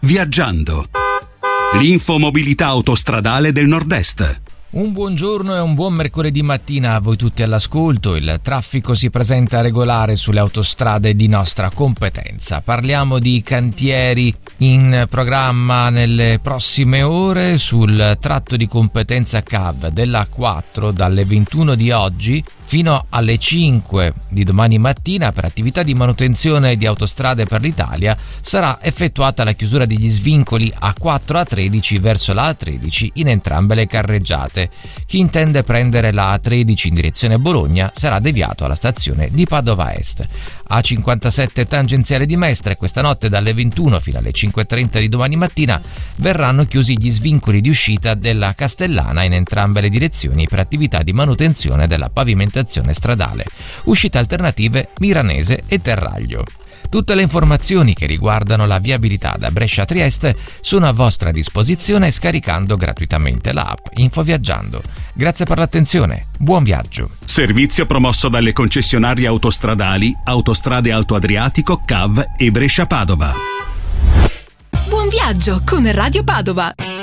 Viaggiando. L'infomobilità autostradale del Nord-Est. Un buongiorno e un buon mercoledì mattina a voi tutti all'ascolto. Il traffico si presenta regolare sulle autostrade di nostra competenza. Parliamo di cantieri in programma nelle prossime ore sul tratto di competenza CAV della A4 dalle 21 di oggi fino alle 5 di domani mattina. Per attività di manutenzione di Autostrade per l'Italia sarà effettuata la chiusura degli svincoli A4 e A13 verso la A13 in entrambe le carreggiate. Chi intende prendere la A13 in direzione Bologna sarà deviato alla stazione di Padova Est. A57 tangenziale di Mestre, questa notte dalle 21 fino alle 5:30 di domani mattina verranno chiusi gli svincoli di uscita della Castellana in entrambe le direzioni per attività di manutenzione della pavimentazione stradale. Uscite alternative Miranese e Terraglio. Tutte le informazioni che riguardano la viabilità da Brescia a Trieste sono a vostra disposizione scaricando gratuitamente l'app InfoViaggiando. Grazie per l'attenzione, buon viaggio. Servizio promosso dalle concessionarie autostradali Autostrade Alto Adriatico, CAV e Brescia Padova. Buon viaggio con Radio Padova.